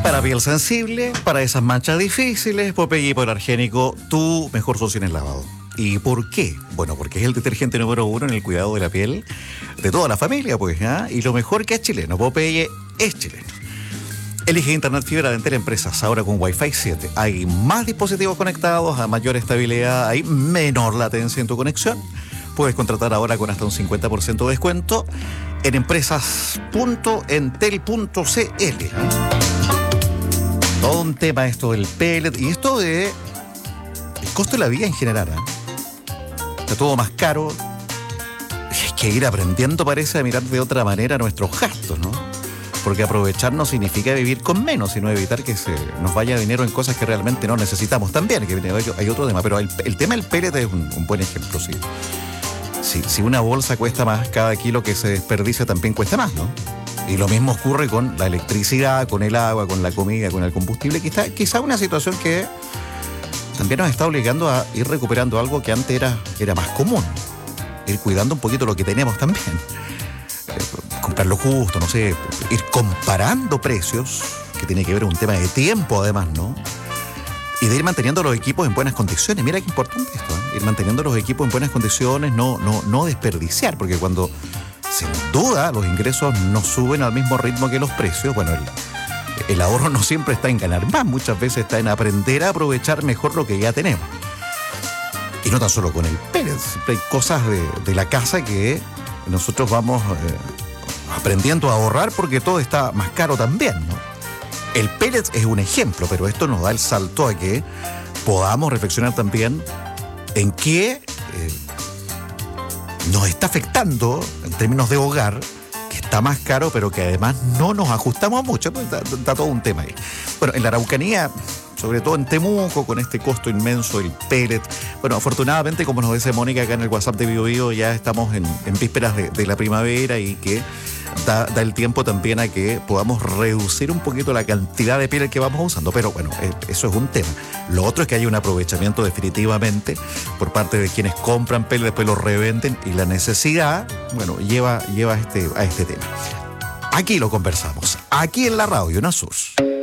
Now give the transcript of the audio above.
Para piel sensible, para esas manchas difíciles, Popeye Hipoalergénico, tu mejor socio en el lavado. ¿Y por qué? Bueno, porque es el detergente número 1 en el cuidado de la piel de toda la familia, pues, ¿ah? Y lo mejor que es chileno, Popeye es chileno. Elige Internet Fibra de Entel Empresas, ahora con Wi-Fi 7. Hay más dispositivos conectados, a mayor estabilidad, hay menor latencia en tu conexión. Puedes contratar ahora con hasta un 50% de descuento en empresas.entel.cl. Todo un tema esto del pellet y esto de el costo de la vida en general, ¿eh? Está todo más caro. Hay que ir aprendiendo, parece, a mirar de otra manera nuestros gastos, ¿no? Porque aprovechar no significa vivir con menos, sino evitar que se nos vaya dinero en cosas que realmente no necesitamos también. Que hay otro tema, pero el tema del pellet es un buen ejemplo, sí. Si una bolsa cuesta más, cada kilo que se desperdicia también cuesta más, ¿no? Y lo mismo ocurre con la electricidad, con el agua, con la comida, con el combustible. Quizá una situación que también nos está obligando a ir recuperando algo que antes era más común. Ir cuidando un poquito lo que tenemos también. Comprar lo justo, no sé, ir comparando precios, que tiene que ver un tema de tiempo además, ¿no? Y de ir manteniendo los equipos en buenas condiciones. Mira qué importante esto, ¿eh? Ir manteniendo los equipos en buenas condiciones, no desperdiciar, porque cuando sin duda los ingresos no suben al mismo ritmo que los precios, bueno, el ahorro no siempre está en ganar más, muchas veces está en aprender a aprovechar mejor lo que ya tenemos. Y no tan solo con el pellet, siempre hay cosas de la casa que nosotros vamos aprendiendo a ahorrar porque todo está más caro también, ¿no? El pellet es un ejemplo, pero esto nos da el salto a que podamos reflexionar también en qué nos está afectando en términos de hogar, que está más caro, pero que además no nos ajustamos mucho. Pues está todo un tema ahí. Bueno, en la Araucanía, sobre todo en Temuco, con este costo inmenso del pellet. Bueno, afortunadamente, como nos dice Mónica acá en el WhatsApp de Bio Bio, ya estamos en vísperas de la primavera y que da el tiempo también a que podamos reducir un poquito la cantidad de pellet que vamos usando. Pero bueno, eso es un tema. Lo otro es que hay un aprovechamiento definitivamente por parte de quienes compran pellet, después lo revenden y la necesidad, bueno, lleva a este tema. Aquí lo conversamos, aquí en la radio, en Azur.